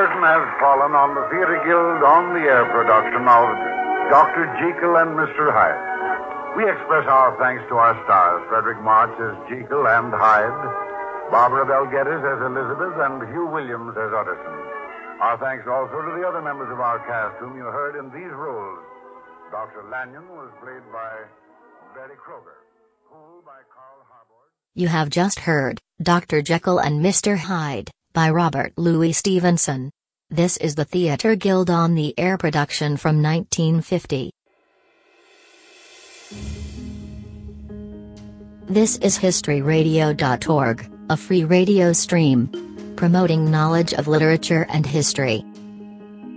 curtain has fallen on the Theatre Guild on the Air production of Dr. Jekyll and Mr. Hyde. We express our thanks to our stars, Frederick March as Jekyll and Hyde, Barbara Bel Geddes as Elizabeth, and Hugh Williams as Utterson. Our thanks also to the other members of our cast whom you heard in these roles. Dr. Lanyon was played by Betty Kroger. Poole by Carl Harbord. You have just heard Dr. Jekyll and Mr. Hyde by Robert Louis Stevenson. This is the Theatre Guild on the Air production from 1950. This is historyradio.org, a free radio stream promoting knowledge of literature and history.